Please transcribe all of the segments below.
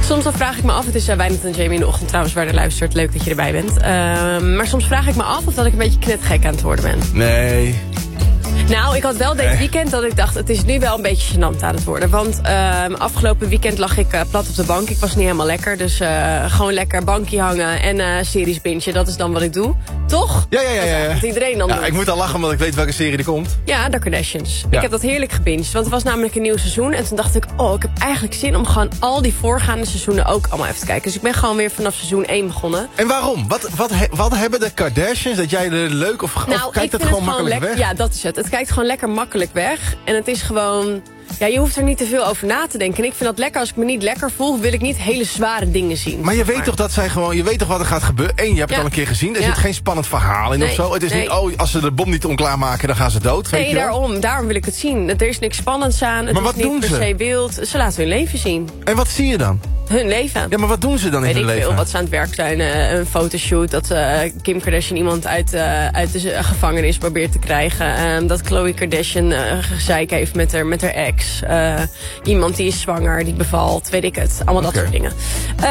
Soms dan vraag ik me af, het is Wijnand en Jamie in de ochtend trouwens waar je luistert. Leuk dat je erbij bent. Maar soms vraag ik me af of dat ik een beetje knetgek aan het worden ben. Nee. Nou, ik had wel dit weekend dat ik dacht, het is nu wel een beetje gênant aan het worden. Want afgelopen weekend lag ik plat op de bank. Ik was niet helemaal lekker, dus gewoon lekker bankje hangen en series bingen. Dat is dan wat ik doe. Toch? Ja. Dat iedereen dan doet. Ik moet al lachen omdat ik weet welke serie er komt. Ja, The Kardashians. Ja. Ik heb dat heerlijk gebinged, want het was namelijk een nieuw seizoen. En toen dacht ik, ik heb eigenlijk zin om gewoon al die voorgaande seizoenen ook allemaal even te kijken. Dus ik ben gewoon weer vanaf seizoen 1 begonnen. En waarom? Wat hebben de Kardashians dat jij er leuk of kijkt dat gewoon makkelijk weg? Ja, dat is het. Het kijkt gewoon lekker makkelijk weg. En het is gewoon... Ja, je hoeft er niet te veel over na te denken. En ik vind dat lekker. Als ik me niet lekker voel, wil ik niet hele zware dingen zien. Maar je weet toch dat zij gewoon... Je weet toch wat er gaat gebeuren? Eén, je hebt het al een keer gezien. Er zit geen spannend verhaal in of zo. Het is niet, als ze de bom niet onklaarmaken, dan gaan ze dood. Nee, daarom wil ik het zien. Er is niks spannends aan. Het is niet per se wild. Ze laten hun leven zien. En wat zie je dan? Hun leven. Ja, maar wat doen ze dan in hun leven? Weet ik veel, wat ze aan het werk zijn. Een fotoshoot, dat Kim Kardashian iemand uit de gevangenis probeert te krijgen. Dat Khloe Kardashian gezeik heeft met haar ex. Iemand die is zwanger, die bevalt, weet ik het. Allemaal dat soort dingen.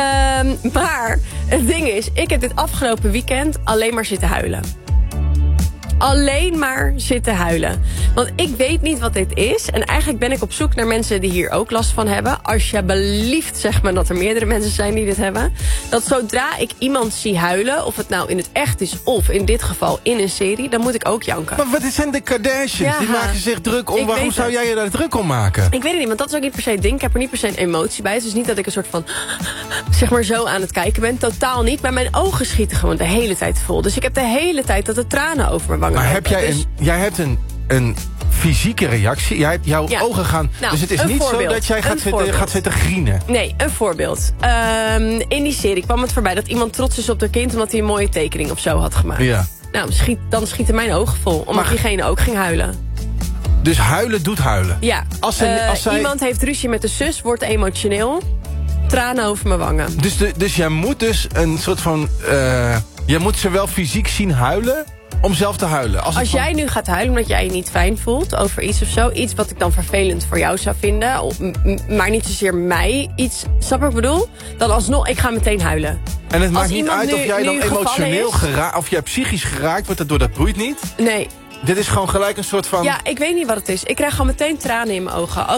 Maar het ding is, ik heb dit afgelopen weekend alleen maar zitten huilen. Alleen maar zitten huilen. Want ik weet niet wat dit is. En eigenlijk ben ik op zoek naar mensen die hier ook last van hebben. Als je belieft, zeg maar, dat er meerdere mensen zijn die dit hebben. Dat zodra ik iemand zie huilen, of het nou in het echt is of in dit geval in een serie, dan moet ik ook janken. Maar wat zijn de Kardashians? Ja, die maken zich druk om. Waarom zou jij je daar druk om maken? Ik weet het niet, want dat is ook niet per se het ding. Ik heb er niet per se een emotie bij. Het is niet dat ik een soort van, zeg maar, zo aan het kijken ben. Totaal niet. Maar mijn ogen schieten gewoon de hele tijd vol. Dus ik heb de hele tijd dat de tranen over mijn wangen. Maar heb jij jij hebt een fysieke reactie. Jouw ogen gaan... Nou, dus het is niet zo dat jij gaat zitten grienen. Nee, een voorbeeld. In die serie kwam het voorbij dat iemand trots is op haar kind omdat hij een mooie tekening of zo had gemaakt. Ja. Nou, dan schieten mijn ogen vol. Omdat diegene ook ging huilen. Dus huilen doet huilen? Ja. Iemand heeft ruzie met de zus, wordt emotioneel. Tranen over mijn wangen. Dus jij moet dus een soort van... jij moet ze wel fysiek zien huilen om zelf te huilen. Als jij nu gaat huilen omdat jij je niet fijn voelt over iets of zo. Iets wat ik dan vervelend voor jou zou vinden. Maar niet zozeer mij iets. Snap wat ik bedoel? Dan alsnog, ik ga meteen huilen. En het maakt niet uit of jij dan emotioneel geraakt... of jij psychisch geraakt wordt daardoor, dat boeit niet? Nee. Dit is gewoon gelijk een soort van... Ja, ik weet niet wat het is. Ik krijg gewoon meteen tranen in mijn ogen.